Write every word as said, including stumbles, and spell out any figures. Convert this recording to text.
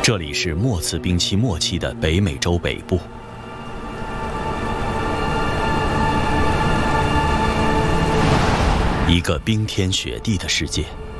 这里是末次冰期末期的北美洲北部，一个冰天雪地的世界。